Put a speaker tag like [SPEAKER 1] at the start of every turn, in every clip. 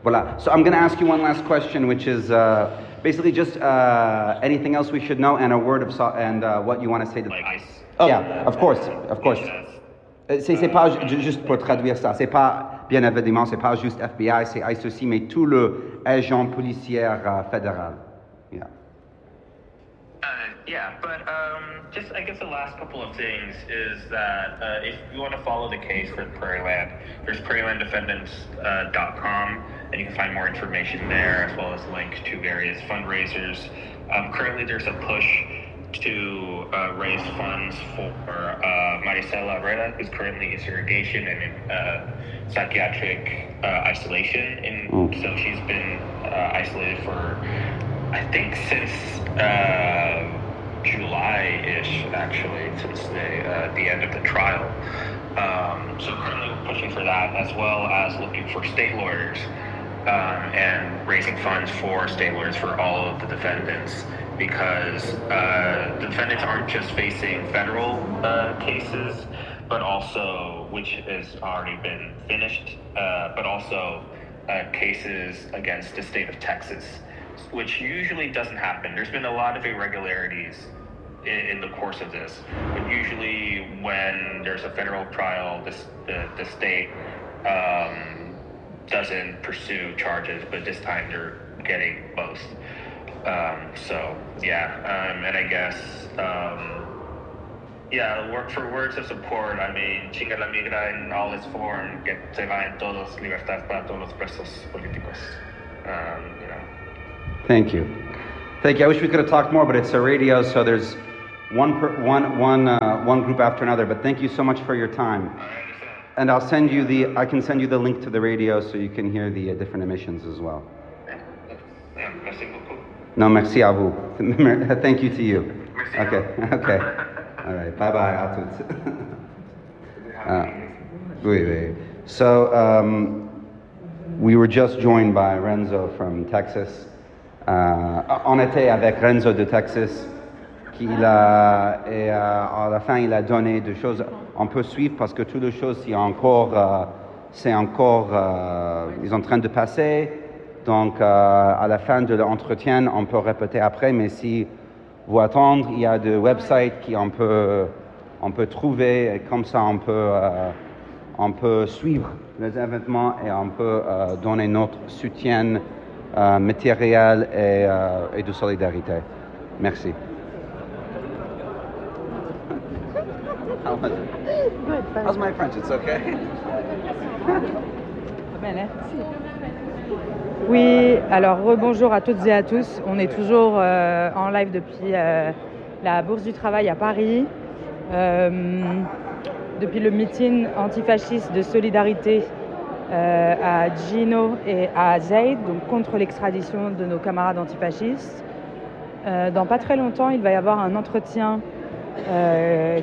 [SPEAKER 1] Voilà. So I'm going to ask you one last question, which is basically just anything else we should know and a word of what you want to say to.
[SPEAKER 2] Like ICE.
[SPEAKER 1] Oh, yeah, of course. C'est pas juste pour traduire ça. C'est pas bien évidemment, c'est pas juste FBI, c'est ICE aussi, mais tout le agent policier fédéral. Yeah.
[SPEAKER 2] But just I guess the last couple of things is that if you want to follow the case for Prairieland, there's prairielanddefendants.com, and you can find more information there as well as link to various fundraisers. Currently, there's a push to raise funds for Maricela Herrera, who's currently in segregation and in psychiatric isolation, and so she's been isolated for I think since July-ish, actually, since the end of the trial. So currently we're pushing for that, as well as looking for state lawyers and raising funds for state lawyers for all of the defendants, because the defendants aren't just facing federal cases, but also, which has already been finished, but also cases against the state of Texas, which usually doesn't happen. There's been a lot of irregularities in the course of this, but usually when there's a federal trial, the state doesn't pursue charges, but this time they're getting both. And I guess, work for words of support. I mean, Chinga la Migra in all its form, que se va en todos, libertad para todos los presos políticos.
[SPEAKER 1] Thank you. I wish we could have talked more, but it's a radio, so there's one group after another. But thank you so much for your time. And I can send you the link to the radio so you can hear the different emissions as well.
[SPEAKER 2] Merci beaucoup.
[SPEAKER 1] No, merci à vous. Thank you to you. Merci. Okay. All right. Bye bye à tous. Oui. So we were just joined by Renzo from Texas. On était avec Renzo de Texas, à la fin il a donné des choses. On peut suivre parce que toutes les choses c'est encore ils sont en train de passer. Donc à la fin de l'entretien, on peut répéter après. Mais si vous attendez, il y a des websites qu'on peut trouver et comme ça on peut suivre les événements et on peut donner notre soutien matériel et de solidarité. Merci. How's my French? It's okay.
[SPEAKER 3] Oui, alors rebonjour à toutes et à tous. On est toujours en live depuis la Bourse du Travail à Paris, depuis le meeting antifasciste de solidarité à Gino et à Zaid, donc contre l'extradition de nos camarades antifascistes. Dans pas très longtemps, il va y avoir un entretien dans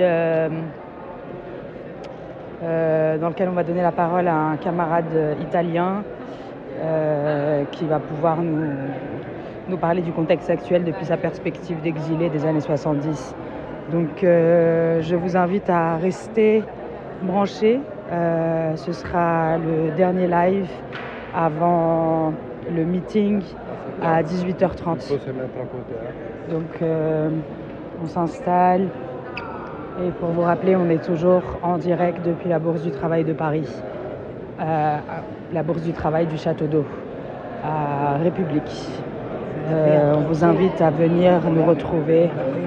[SPEAKER 3] lequel on va donner la parole à un camarade italien qui va pouvoir nous parler du contexte actuel depuis sa perspective d'exilé des années 70. Donc je vous invite à rester branchés. Ce sera le dernier live avant le meeting à 18h30. Donc on s'installe et pour vous rappeler, on est toujours en direct depuis la Bourse du Travail de Paris, la Bourse du Travail du Château d'Eau à République. On vous invite à venir nous retrouver.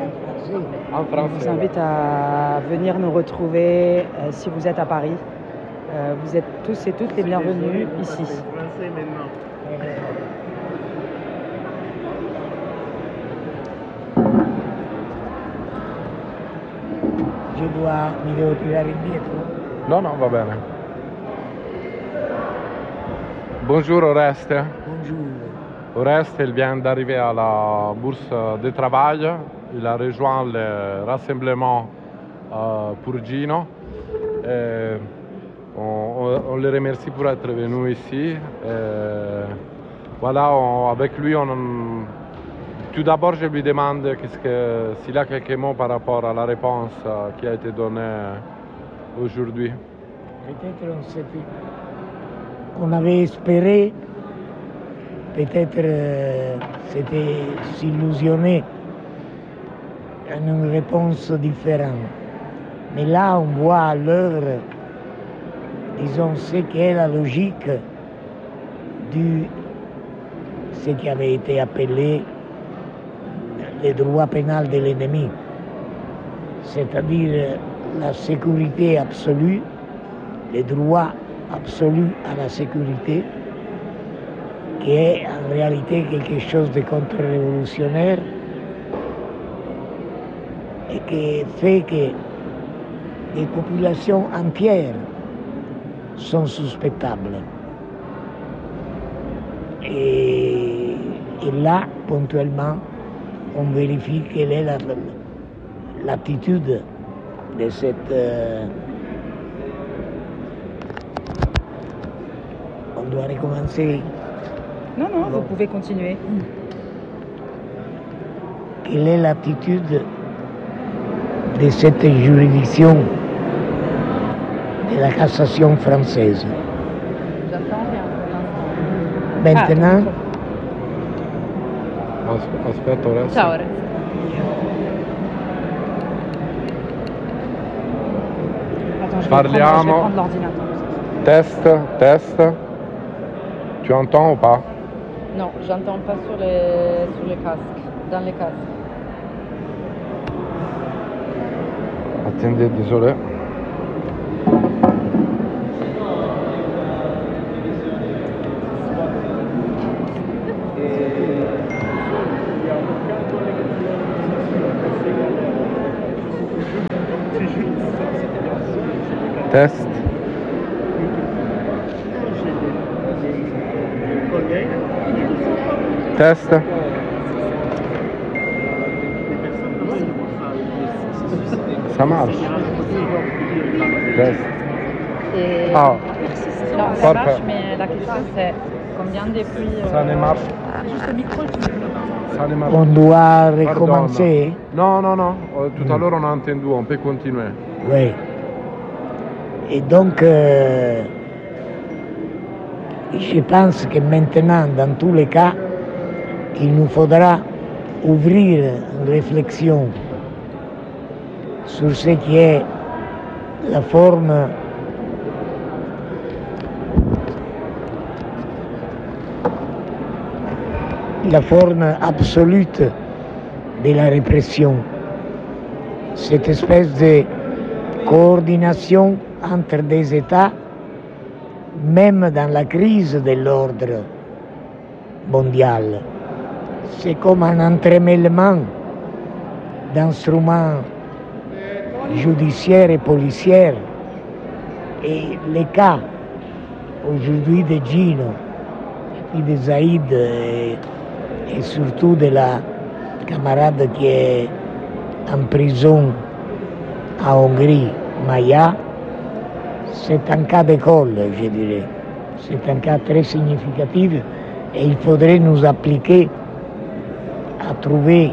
[SPEAKER 3] Si vous êtes à Paris. Vous êtes tous et toutes les bienvenus ici.
[SPEAKER 4] Mi devo tirare indietro?
[SPEAKER 5] No, va bene. Bonjour Oreste.
[SPEAKER 4] Bonjour.
[SPEAKER 5] Oreste, il vient d'arriver à la Bourse de Travail. Il a rejoint le rassemblement pour Gino. On le remercie pour être venu ici. Avec lui, tout d'abord, je lui demande s'il a quelques mots par rapport à la réponse qui a été donnée aujourd'hui.
[SPEAKER 4] On avait espéré peut-être c'était s'illusionner à une réponse différente. Mais là, on voit à l'œuvre, disons, ce qu'est la logique de ce qui avait été appelé le droit pénal de l'ennemi, c'est-à-dire la sécurité absolue, le droit absolu à la sécurité, qui est en réalité quelque chose de contre-révolutionnaire et qui fait que des populations entières sont suspectables. Et là, ponctuellement, on vérifie quelle est l'attitude de cette... On doit recommencer.
[SPEAKER 3] Non, vous pouvez continuer.
[SPEAKER 4] Quelle est l'attitude de cette juridiction de la cassation française?
[SPEAKER 3] J'entends rien.
[SPEAKER 4] Maintenant,
[SPEAKER 5] Aspetta, Oreste.
[SPEAKER 3] Ciao, Oreste. Attends, je vais
[SPEAKER 5] Parliamo.
[SPEAKER 3] prendre l'ordinateur.
[SPEAKER 5] Test. Tu entends ou pas?
[SPEAKER 3] Non, j'entends pas sur les casques, dans les casques.
[SPEAKER 5] Attendez, désolé. Test. Test. Ça marche. Test.
[SPEAKER 3] Et...
[SPEAKER 5] Ah,
[SPEAKER 3] Non, ça marche,
[SPEAKER 5] parfait.
[SPEAKER 3] mais la question c'est combien depuis...
[SPEAKER 5] Ça ne marche.
[SPEAKER 3] Juste le micro,
[SPEAKER 5] Ça ne marche.
[SPEAKER 4] on doit
[SPEAKER 5] Pardon.
[SPEAKER 4] recommencer.
[SPEAKER 5] Non. Tout à l'heure on a entendu, on peut continuer.
[SPEAKER 4] Oui. Et donc, je pense que maintenant, dans tous les cas, il nous faudra ouvrir une réflexion sur ce qui est la forme absolue de la répression. Cette espèce de coordination entre des États, même dans la crise de l'ordre mondial. C'est comme un entremêlement d'instruments judiciaires et policiers. Et les cas aujourd'hui de Gino, et de Zaïd et surtout de la camarade qui est en prison en Hongrie, Maya, c'est un cas d'école, je dirais. C'est un cas très significatif et il faudrait nous appliquer à trouver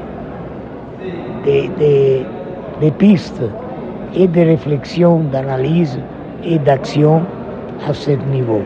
[SPEAKER 4] des pistes et des réflexions d'analyse et d'action à ce niveau.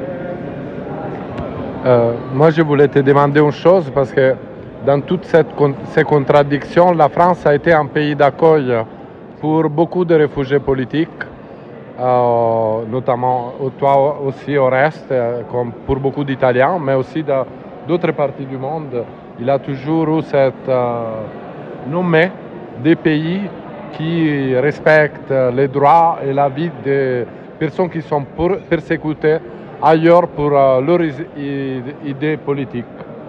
[SPEAKER 5] Moi, je voulais te demander une chose parce que dans toutes ces contradictions, la France a été un pays d'accueil pour beaucoup de réfugiés politiques, notamment toi aussi au reste, comme pour beaucoup d'Italiens, mais aussi d'autres parties du monde. Il a toujours eu cette nommé des pays qui respectent les droits et la vie des personnes qui sont persécutées ailleurs pour leurs idées politiques.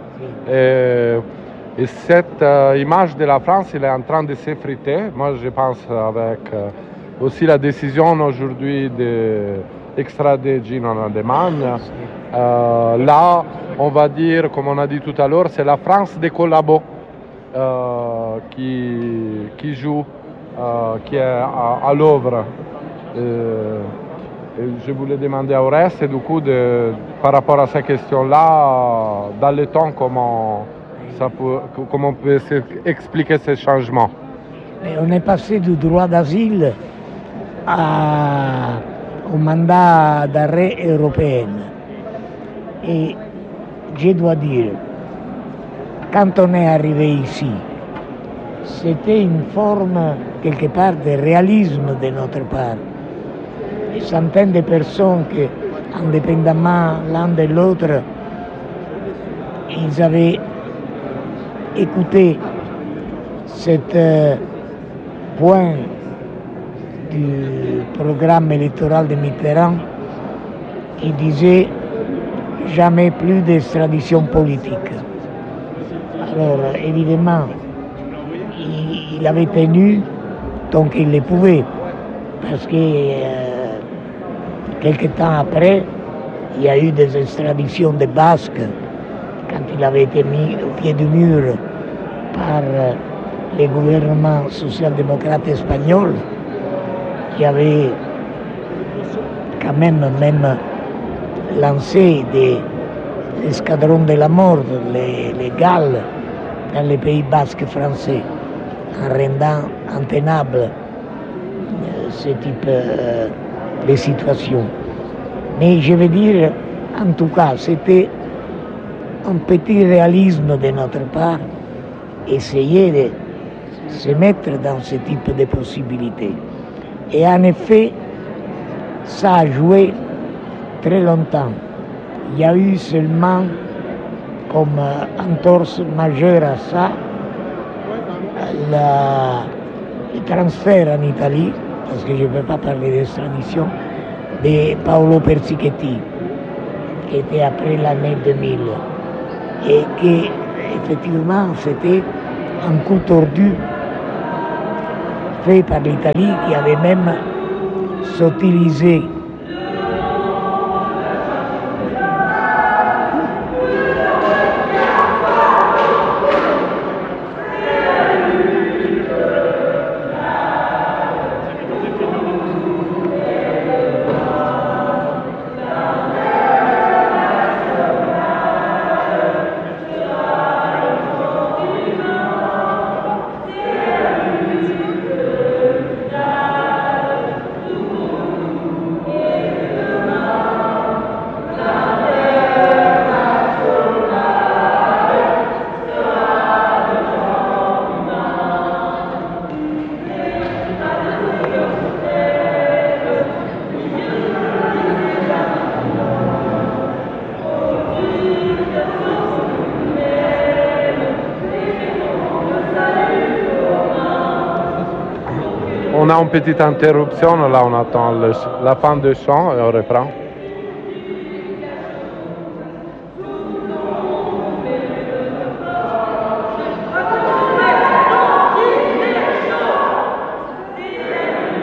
[SPEAKER 5] Et cette image de la France, elle est en train de s'effriter. Moi, je pense avec aussi la décision aujourd'hui d'extrader Gino en Allemagne. Là, on va dire, comme on a dit tout à l'heure, c'est la France des collabos qui joue, qui est à l'œuvre. Je voulais demander à Oreste, du coup, par rapport à ces questions-là, dans le temps, comment on peut expliquer ces changements?
[SPEAKER 4] Mais on est passé du droit d'asile au mandat d'arrêt européen. Et je dois dire, quand on est arrivé ici, c'était une forme, quelque part, de réalisme de notre part. Des centaines de personnes qui, indépendamment l'un de l'autre, ils avaient écouté cet point du programme électoral de Mitterrand qui disait jamais plus d'extradition politique. Alors évidemment, il avait tenu tant qu'il le pouvait, parce que quelques temps après, il y a eu des extraditions de Basques quand il avait été mis au pied du mur par les gouvernements social-démocrates espagnols qui avaient quand même lancé des escadrons de la mort, les Galles, dans les pays basques français, en rendant intenable ce type de situation. Mais je veux dire, en tout cas, c'était un petit réalisme de notre part, essayer de se mettre dans ce type de possibilités. Et en effet, ça a joué très longtemps. Il y a eu seulement comme entorse majeure à ça le transfert en Italie, parce que je ne peux pas parler d'extradition, de Paolo Persichetti, qui était après l'année 2000, et qui effectivement c'était un coup tordu fait par l'Italie qui avait même soutilisé
[SPEAKER 5] On a une petite interruption, là on attend la fin du chant et on reprend.